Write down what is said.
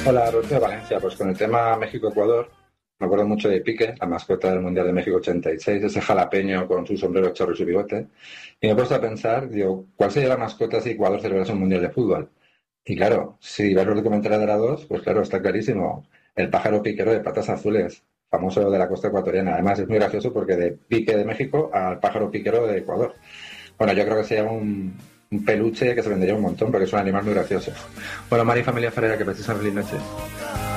Hola, Rocío de Valencia. Pues con el tema México-Ecuador, me acuerdo mucho de Piqué, la mascota del Mundial de México 86, ese jalapeño con su sombrero chorro y su bigote. Y me he puesto a pensar, digo, ¿cuál sería la mascota si Ecuador celebrase un Mundial de fútbol? Y claro, si ves los documentales de la 2, pues claro, está clarísimo. El pájaro piquero de patas azules, famoso de la costa ecuatoriana. Además, es muy gracioso porque de Piqué de México al pájaro piquero de Ecuador. Bueno, yo creo que sería un peluche que se vendería un montón porque es un animal muy gracioso. Bueno, Mari, familia Ferreira, que paséis una feliz noche.